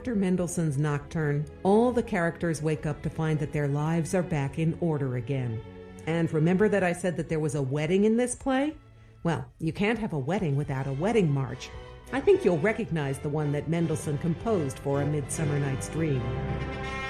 After Mendelssohn's Nocturne, all the characters wake up to find that their lives are back in order again. And remember that I said that there was a wedding in this play? Well, you can't have a wedding without a wedding march. I think you'll recognize the one that Mendelssohn composed for A Midsummer Night's Dream.